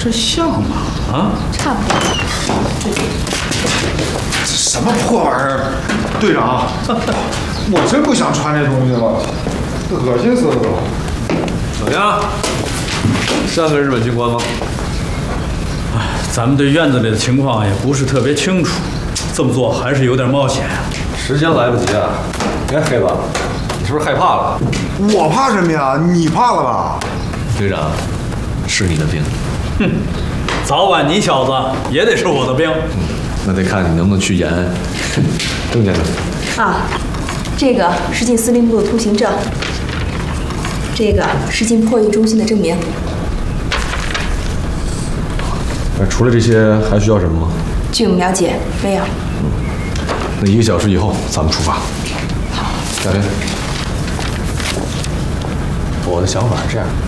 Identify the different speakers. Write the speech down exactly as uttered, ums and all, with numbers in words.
Speaker 1: 这像吗？啊，
Speaker 2: 差不多。
Speaker 1: 这什么破玩意儿，队长，我真不想穿这东西了，恶心死了都。
Speaker 3: 怎么样？像个日本军官吗？
Speaker 4: 哎，咱们对院子里的情况也不是特别清楚，这么做还是有点冒险。
Speaker 3: 时间来不及啊！哎，黑子，你是不是害怕了？
Speaker 1: 我怕什么呀？你怕了吧？
Speaker 3: 队长，是你的兵。
Speaker 4: 哼，早晚你小子也得是我的兵。
Speaker 3: 那得看你能不能去延安。郑先生。
Speaker 2: 啊，这个是进司令部的通行证，这个是进破译中心的证明。
Speaker 3: 哎，除了这些，还需要什么吗？
Speaker 2: 据我们了解，没有。
Speaker 3: 嗯，那一个小时以后咱们出发。
Speaker 2: 好。
Speaker 3: 小林，我的想法是这样。